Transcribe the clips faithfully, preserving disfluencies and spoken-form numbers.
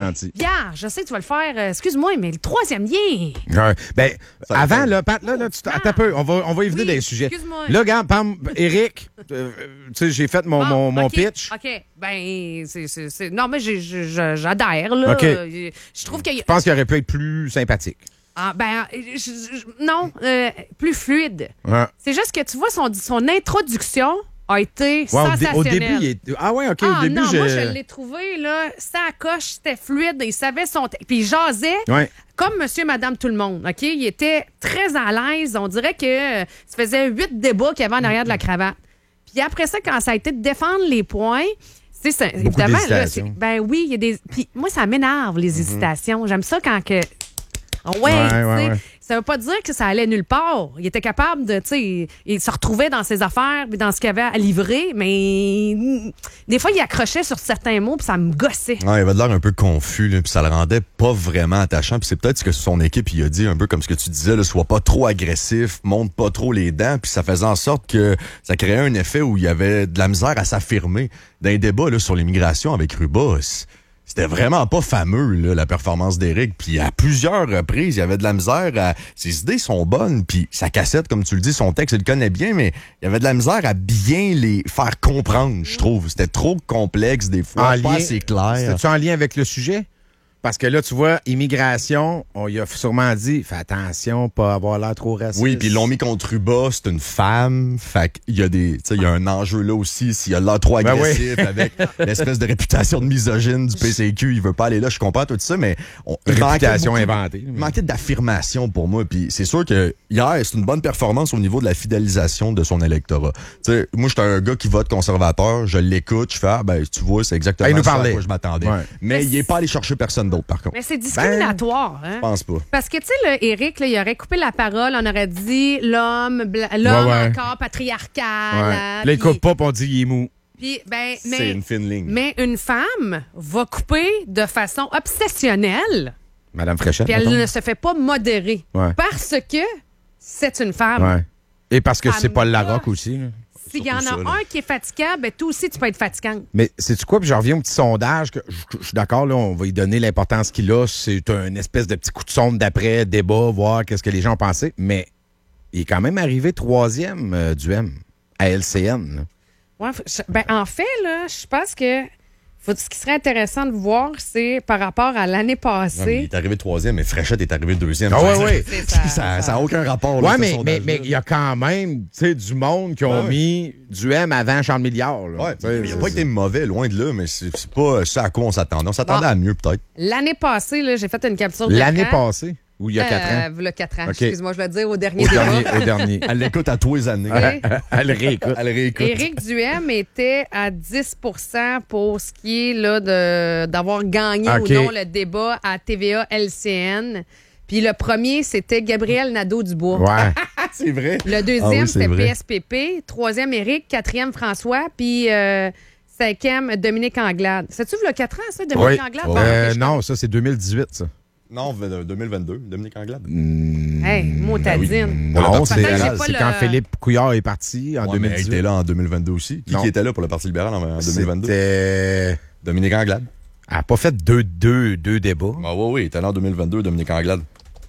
gentil. Pierre, je sais que tu vas le faire. euh, excuse-moi, mais le troisième lien. Ouais. Ben, Ça avant, fait- là, Pat, là, là tu Ah. attends un peu. On va, on va y venir Oui, dans les sujets. excuse-moi. Là, regarde, pam, Eric, euh, tu sais, j'ai fait mon, Ah, mon, mon OK, pitch. OK. Ben, c'est. c'est- c'est- Non, mais j'ai- j'ai- j'ai- j'adhère, là. OK. Euh, Je trouve qu'il y a. Je pense qu'il aurait pu être plus sympathique. Ah, ben, je- je- non, euh, plus fluide. Ouais. C'est juste que tu vois, son, son introduction a été Ouais, au, dé- sensationnelle. au début, il est... Ah ouais, OK, Ah au début, non, je... moi, je l'ai trouvé, là, ça coche, c'était fluide, il savait son... te- Puis il jasait Ouais. comme monsieur, madame, tout le monde, OK? Il était très à l'aise. On dirait que euh, ça faisait huit débats qu'il y avait en arrière de la cravate. Puis après ça, quand ça a été de défendre les points... C'est ça, Beaucoup évidemment, là, d'hésitations. c'est- ben oui, il y a des. Puis moi, ça m'énerve, les hésitations. J'aime ça quand que. Ah ouais, Ouais, tu sais, ouais, ouais. ça veut pas dire que ça allait nulle part. Il était capable de, tu sais, il, il se retrouvait dans ses affaires, puis dans ce qu'il avait à livrer, mais mm, des fois, il accrochait sur certains mots, puis ça me gossait. Ouais, il avait de l'air un peu confus, là, puis ça le rendait pas vraiment attachant. Puis c'est peut-être ce que son équipe il a dit, un peu comme ce que tu disais, là, soit pas trop agressif, monte pas trop les dents, puis ça faisait en sorte que ça créait un effet où il y avait de la misère à s'affirmer. Dans les débats là, sur l'immigration avec Rubas, c'était vraiment pas fameux, là, la performance d'Éric. Puis à plusieurs reprises, il y avait de la misère à... Ses idées sont bonnes, puis sa cassette, comme tu le dis, son texte, il le connaît bien, mais il y avait de la misère à bien les faire comprendre, je trouve. C'était trop complexe des fois, En pas lien- assez clair. C'était-tu en lien avec le sujet? Parce que là, tu vois, immigration, on y a sûrement dit, fais attention, pas avoir l'air trop raciste. Oui, puis ils l'ont mis contre Ruba, c'est une femme. Fait qu'il y a des, tu sais, il y a un enjeu là aussi. S'il y a l'air trop Ben agressif avec l'espèce de réputation de misogyne du P C Q, il veut pas aller là. Je comprends tout ça, mais on, il manquait Réputation beaucoup- inventée. Il manquait d'affirmation pour moi. Puis c'est sûr que hier, c'est une bonne performance au niveau de la fidélisation de son électorat. Tu sais, moi, j'étais un gars qui vote conservateur. Je l'écoute, je fais, ah, ben, tu vois, c'est exactement Ben, il nous ça à parlait. quoi je m'attendais. Ouais. Mais Mais il est pas allé chercher personne d'autre, par contre. Mais c'est discriminatoire, hein? Je pense pas. Parce que, tu sais, là, Éric, là, il aurait coupé la parole, on aurait dit l'homme, bla- l'homme Ouais, ouais. encore patriarcal. Ouais. hein, Là, il puis- coupe pas, puis on dit il est mou. puis, ben, C'est mais, une fine ligne. mais une femme va couper de façon obsessionnelle, Madame Fréchette, puis elle mettons. ne se fait pas modérer. Ouais. Parce que c'est une femme. Ouais. Et parce que Ça c'est me Paul gosse. Larocque aussi. là. S'il y en a Surtout ça, là. un qui est fatigant, ben toi aussi, tu peux être fatigante. Mais c'est-tu quoi? Puis je reviens au petit sondage. Que je, je suis d'accord, là, on va lui donner l'importance qu'il a. C'est un espèce de petit coup de sonde d'après, débat, voir qu'est-ce que les gens ont pensé. Mais il est quand même arrivé troisième euh, du M à L C N. là. Ouais, faut- je- ben, en fait, là, je pense que faut, ce qui serait intéressant de voir, c'est par rapport à l'année Non, mais il passée. est arrivé troisième, mais Fréchette est arrivé deuxième. Ah ouais, ouais. C'est ça, Ça ça. n'a aucun rapport. là, Ouais, ce mais mais- sondage-là. mais il y a quand même tu sais, du monde qui ont Ouais. mis du M avant Charles Milliard. là. Ouais, Tu sais, il n'a c'est- pas été mauvais, loin de là, mais c'est c'est pas ça à quoi on s'attendait. On s'attendait Bon. à mieux, peut-être. L'année passée, là, j'ai fait une capsule L'année d'écran. passée, ou il y a quatre ans. Euh, il y a quatre ans. OK. Excuse-moi, je vais le dire au dernier Au débat. dernier. Au dernier. Elle l'écoute à tous les années. Oui. Elle réécoute. Elle réécoute. Éric Duhem était à dix pour cent pour ce qui est là, de, d'avoir gagné OK. ou non le débat à T V A L C N. Puis le premier, c'était Gabriel Nadeau-Dubois. Ouais. C'est vrai. Le deuxième, Ah oui, c'est c'était vrai. P S P P. Troisième, Éric. Quatrième, François. Puis euh, cinquième, Dominique Anglade. C'est-tu le quatre ans, ça, Dominique Oui. Anglade? Ouais. Bon, Euh, ok, je non, ça, c'est deux mille dix-huit, ça. Non, deux mille vingt-deux, Dominique Anglade. Mm, Hey, motadine. Pour le Non, Parti c'est libéral. j'ai pas c'est le- quand Philippe Couillard est parti en Ouais, deux mais mille elle dix-huit. était là en deux mille vingt-deux aussi. Qui, Non. qui était là pour le Parti libéral en, en deux mille vingt-deux? C'était... Dominique Anglade. Elle n'a pas fait deux, deux, deux débats. Ah oui, oui, il était là en deux mille vingt-deux, Dominique Anglade.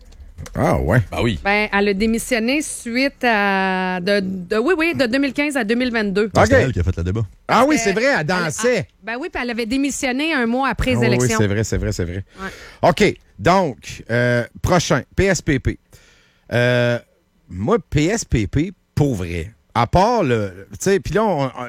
Ah ouais. Bah oui. Ben, elle a démissionné suite à. De, de- oui, oui, de deux mille quinze à deux mille vingt-deux. C'est OK. elle qui a fait le débat. Ah oui, Euh, c'est vrai, elle Elle- dansait. ah, ben oui, puis elle avait démissionné un mois après les Ah oui, élections. c'est vrai, c'est vrai, c'est vrai. OK, donc, euh, prochain, P S P P. Euh, moi, P S P P, pour vrai, à part le... Tu sais, puis là,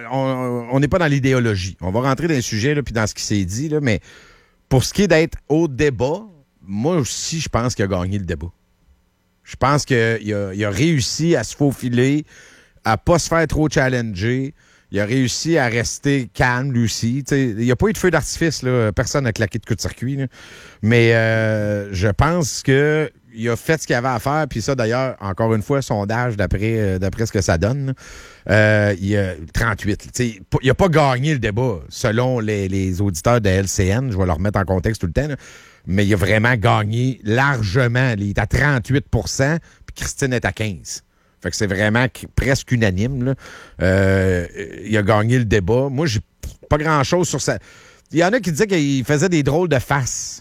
on n'est pas dans l'idéologie. On va rentrer dans le sujet, là, puis dans ce qui s'est dit, là, mais pour ce qui est d'être au débat, moi aussi, je pense qu'il a gagné le débat. Je pense qu'il a, il a réussi à se faufiler, à pas se faire trop challenger. Il a réussi à rester calme, lui aussi. T'sais, il n'y a pas eu de feu d'artifice, là. Personne n'a claqué de coup de circuit. Là. Mais euh, je pense que il a fait ce qu'il avait à faire. Puis ça, d'ailleurs, encore une fois, sondage d'après euh, d'après ce que ça donne. là. Euh, il a trente-huit. T'sais, il n'a pas gagné le débat, selon les, les auditeurs de L C N. Je vais leur remettre en contexte tout le temps. là. Mais il a vraiment gagné largement. Il est à trente-huit pour cent, puis Christine est à quinze. Fait que c'est vraiment qu- presque unanime. Là. Euh, il a gagné le débat. Moi, j'ai pas grand-chose sur ça. Il y en a qui disaient qu'il faisait des drôles de faces.